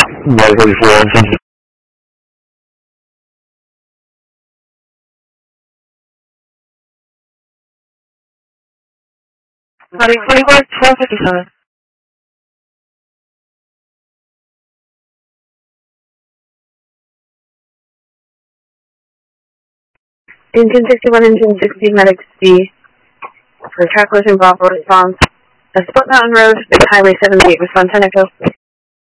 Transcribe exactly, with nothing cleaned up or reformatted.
One forty-four, attention. Heading forty-one, twelve fifty-seven. Engine sixty-one, engine sixty, medic C. For track collision, Bravo response. The Split Mountain Road, Highway seventy-eight, respond ten Echo.